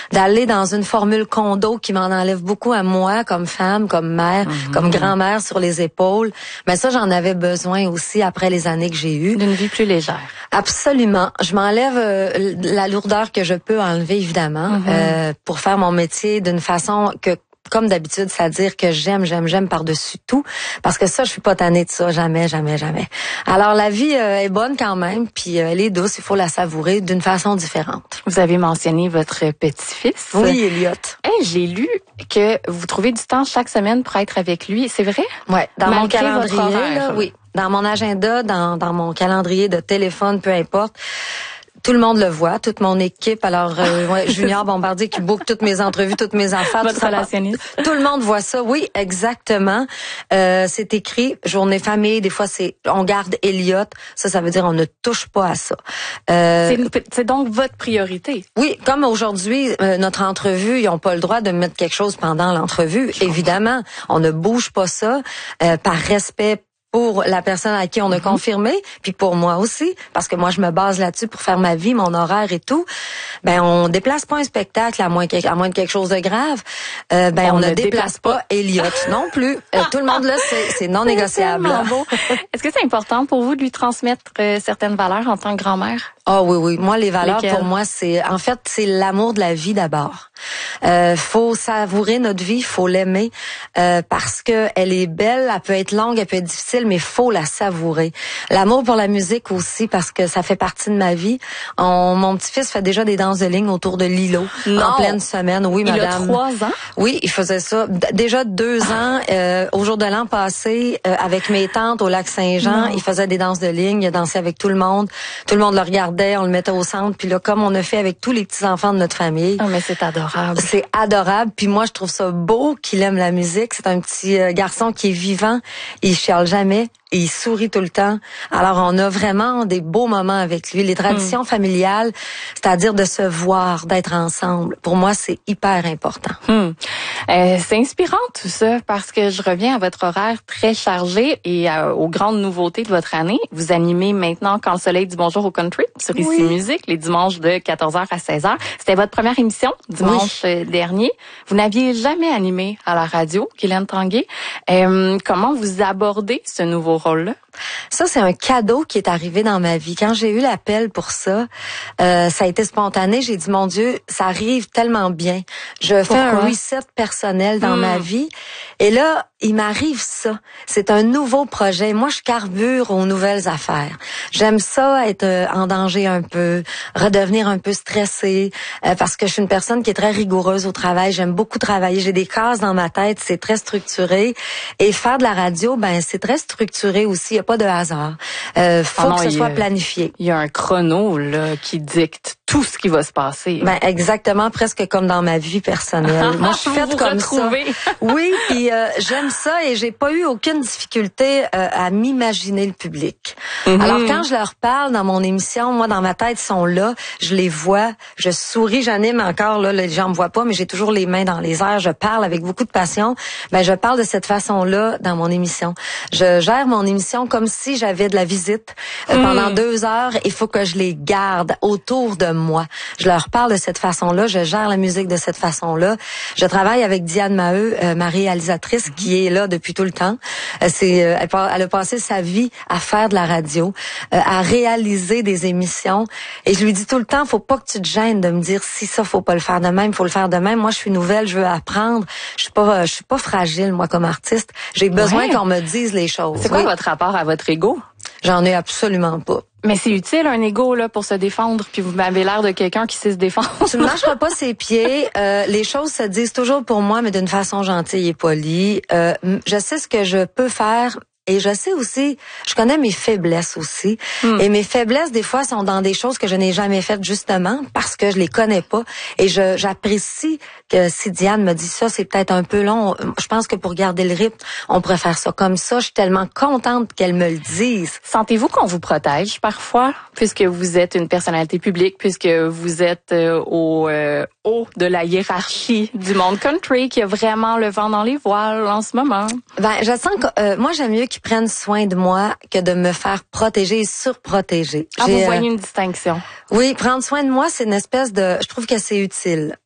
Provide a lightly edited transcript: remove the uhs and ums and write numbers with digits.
d'aller dans une formule condo qui m'en enlève beaucoup à moi, comme femme, comme mère, comme grand-mère sur les épaules. Mais ça, j'en avais besoin aussi après les années que j'ai eues. D'une vie plus légère. Absolument. Je m'enlève la lourdeur que je peux enlever, évidemment, pour faire mon métier d'une façon que, comme d'habitude, c'est-à-dire que j'aime par-dessus tout, parce que ça, je suis pas tannée de ça, jamais. Alors, la vie est bonne quand même, puis elle est douce, il faut la savourer d'une façon différente. Vous avez mentionné votre petit-fils. Oui, Elliot. Hey, j'ai lu que vous trouvez du temps chaque semaine pour être avec lui, c'est vrai? Ouais, dans mon Malgré votre calendrier, horaire. là, oui. Dans mon agenda, dans mon calendrier de téléphone, peu importe. Tout le monde le voit, toute mon équipe. Alors, Junior Bombardier qui book toutes mes entrevues, toutes mes affaires. Votre relationniste. Tout le monde voit ça. Oui, exactement. C'est écrit journée famille. Des fois, on garde Elliot. Ça veut dire on ne touche pas à ça. C'est donc votre priorité. Oui, comme aujourd'hui, notre entrevue, ils n'ont pas le droit de mettre quelque chose pendant l'entrevue. Évidemment, on ne bouge pas ça par respect pour la personne à qui on a confirmé, puis pour moi aussi, parce que moi je me base là-dessus pour faire ma vie, mon horaire et tout. Ben on déplace pas un spectacle à moins de quelque chose de grave. On ne déplace pas Elliot non plus. Tout le monde là, c'est non négociable. Est-ce que c'est important pour vous de lui transmettre certaines valeurs en tant que grand-mère? Ah oui. Moi, les valeurs, lesquelles? pour moi, c'est l'amour de la vie d'abord. Faut savourer notre vie, faut l'aimer parce que elle est belle, elle peut être longue, elle peut être difficile, mais faut la savourer. L'amour pour la musique aussi parce que ça fait partie de ma vie. Mon petit-fils fait déjà des danses de ligne autour de l'îlot en pleine semaine. Oui, madame. Il a 3 ans? Oui, il faisait ça. Déjà 2 ans, au jour de l'an passé, avec mes tantes au lac Saint-Jean, il faisait des danses de ligne, il a dansé avec tout le monde. Tout le monde le regardait, on le mettait au centre. Puis là, comme on a fait avec tous les petits-enfants de notre famille. Oh, mais c'est adorable. C'est adorable. Puis moi, je trouve ça beau qu'il aime la musique. C'est un petit garçon qui est vivant. Il chiale jamais. Et il sourit tout le temps. Alors, on a vraiment des beaux moments avec lui. Les traditions familiales, c'est-à-dire de se voir, d'être ensemble, pour moi, c'est hyper important. C'est inspirant tout ça parce que je reviens à votre horaire très chargé et aux grandes nouveautés de votre année. Vous animez maintenant Quand le soleil dit bonjour au country sur Ici Musique, les dimanches de 14h à 16h. C'était votre première émission dimanche dernier. Vous n'aviez jamais animé à la radio, Guylaine Tanguay. Comment vous abordez ce nouveau rôle-là? Ça, c'est un cadeau qui est arrivé dans ma vie. Quand j'ai eu l'appel pour ça, ça a été spontané. J'ai dit, mon Dieu, ça arrive tellement bien. Je fais un reset personnel dans ma vie. Et là, il m'arrive ça. C'est un nouveau projet. Moi, je carbure aux nouvelles affaires. J'aime ça, être en danger un peu, redevenir un peu stressée, parce que je suis une personne qui est très rigoureuse au travail. J'aime beaucoup travailler. J'ai des cases dans ma tête. C'est très structuré. Et faire de la radio, c'est très structuré aussi. Il n'y a pas de hasard. Faut que ce soit planifié. Il y a un chrono là qui dicte tout ce qui va se passer. Exactement, presque comme dans ma vie personnelle. Moi, je suis faite comme ça. Oui, puis j'aime ça et j'ai pas eu aucune difficulté à m'imaginer le public. Alors quand je leur parle dans mon émission, moi dans ma tête ils sont là, je les vois, je souris, j'anime encore là, les gens me voient pas, mais j'ai toujours les mains dans les airs, je parle avec beaucoup de passion. Je parle de cette façon-là dans mon émission. Je gère mon émission comme si j'avais de la visite pendant 2 heures. Il faut que je les garde autour de moi. Je leur parle de cette façon-là. Je gère la musique de cette façon-là. Je travaille avec Diane Maheu, ma réalisatrice, qui est là depuis tout le temps. Elle a passé sa vie à faire de la radio, à réaliser des émissions. Et je lui dis tout le temps, faut pas que tu te gênes de me dire si ça, faut pas le faire de même, faut le faire de même. Moi, je suis nouvelle, je veux apprendre. Je suis pas fragile, moi, comme artiste. J'ai besoin qu'on me dise les choses. C'est quoi votre rapport à votre ego? J'en ai absolument pas. Mais c'est utile, un ego, là, pour se défendre, puis vous m'avez l'air de quelqu'un qui sait se défendre. Tu ne marcheras pas ses pieds. Les choses se disent toujours pour moi, mais d'une façon gentille et polie. Je sais ce que je peux faire. Et je sais aussi, je connais mes faiblesses aussi. Et mes faiblesses, des fois, sont dans des choses que je n'ai jamais faites justement parce que je les connais pas. Et j'apprécie que si Diane me dit ça, c'est peut-être un peu long. Je pense que pour garder le rythme, on pourrait faire ça comme ça. Je suis tellement contente qu'elle me le dise. Sentez-vous qu'on vous protège parfois, puisque vous êtes une personnalité publique, puisque vous êtes au haut de la hiérarchie du monde country, qui a vraiment le vent dans les voiles en ce moment? Je sens que moi, j'aime mieux qu'ils prennent soin de moi que de me faire protéger et surprotéger. Vous voyez une distinction? Oui, prendre soin de moi, c'est une espèce de... Je trouve que c'est utile.